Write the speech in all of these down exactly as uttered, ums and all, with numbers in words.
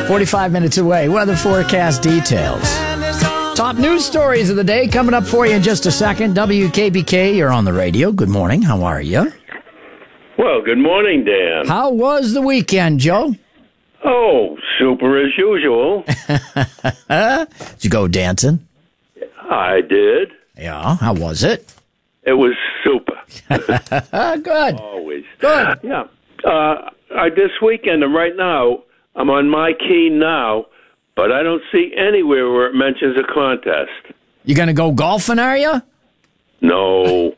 forty-five minutes away. Weather forecast details. Top news stories of the day coming up for you in just a second. W K B K, you're on the radio. Good morning. How are you? Well, good morning, Dan. How was the weekend, Joe? Oh, super as usual. Did you go dancing? I did. Yeah. How was it? It was super. Good. Always. Good. Yeah. Uh, I, this weekend, and right now, I'm on my key now, but I don't see anywhere where it mentions a contest. You going to go golfing, are you? No.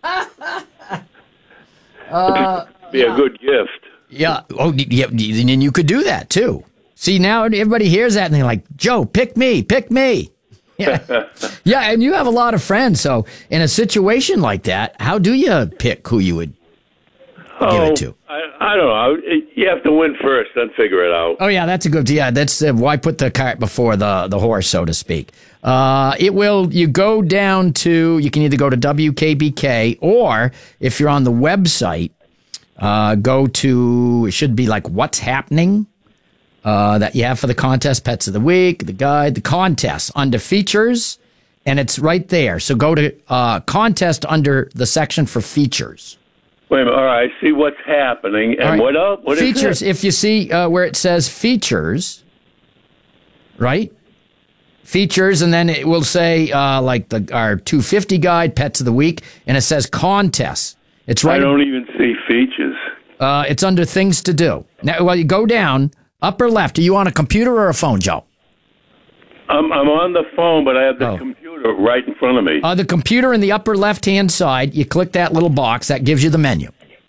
uh, be yeah. a good gift. Yeah. Oh, yeah. And you could do that, too. See, now everybody hears that, and they're like, Joe, pick me, pick me. Yeah. Yeah, and you have a lot of friends, so in a situation like that, how do you pick who you would oh, give it to? I, I don't know. You have to win first, then figure it out. Oh, yeah, that's a good, yeah, that's uh, why put the cart before the, the horse, so to speak. Uh, it will, you go down to, you can either go to W K B K, or if you're on the website, uh, go to, it should be like what's happening. Uh, that you have for the contest, Pets of the Week, the guide, the contest under features, and it's right there. So go to uh, contest under the section for features. Wait a minute. All right, I see what's happening. And right. what else? What features, is it? If you see uh, where it says features, right? Features, and then it will say uh, like the our two fifty guide, Pets of the Week, and it says contest. It's right. I don't even see features. Uh, it's under things to do. Now, well, you go down. Upper left. Are you on a computer or a phone, Joe? I'm, I'm on the phone, but I have the oh. computer right in front of me. Uh, the computer in the upper left-hand side, you click that little box. That gives you the menu.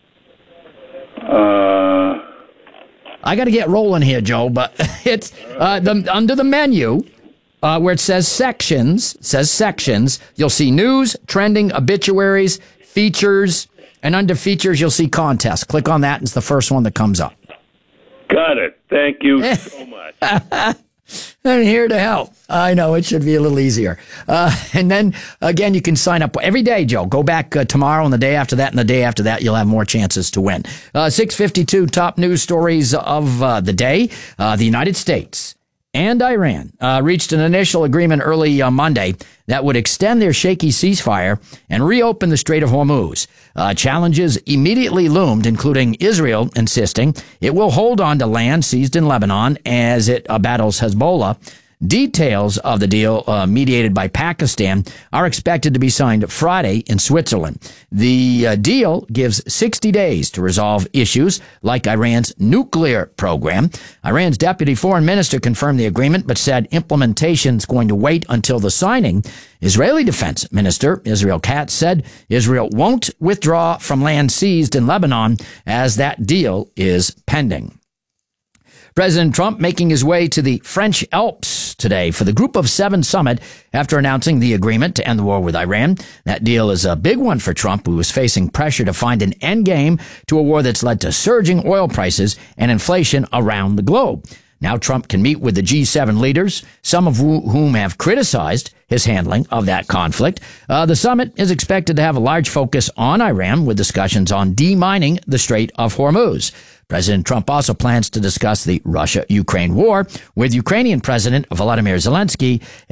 Uh, I got to get rolling here, Joe, but it's uh, the under the menu uh, where it says sections, says sections, you'll see news, trending, obituaries, features, and under features, you'll see contests. Click on that, and it's the first one that comes up. Got it. Thank you so much. I'm here to help. I know it should be a little easier. Uh, and then, again, you can sign up every day, Joe. Go back uh, tomorrow and the day after that and the day after that. You'll have more chances to win. Uh, six fifty-two top news stories of uh, the day. Uh, the United States and Iran uh, reached an initial agreement early uh, Monday that would extend their shaky ceasefire and reopen the Strait of Hormuz. Uh, challenges immediately loomed, including Israel insisting it will hold on to land seized in Lebanon as it uh, battles Hezbollah. Details of the deal, uh, mediated by Pakistan, are expected to be signed Friday in Switzerland. The uh, deal gives sixty days to resolve issues like Iran's nuclear program. Iran's deputy foreign minister confirmed the agreement, but said implementation is going to wait until the signing. Israeli Defense Minister Israel Katz said Israel won't withdraw from land seized in Lebanon as that deal is pending. President Trump making his way to the French Alps today for the Group of Seven summit after announcing the agreement to end the war with Iran. That deal is a big one for Trump, who is facing pressure to find an end game to a war that's led to surging oil prices and inflation around the globe. Now Trump can meet with the G seven leaders, some of whom have criticized his handling of that conflict. Uh, the summit is expected to have a large focus on Iran, with discussions on demining the Strait of Hormuz. President Trump also plans to discuss the Russia-Ukraine war with Ukrainian President Volodymyr Zelensky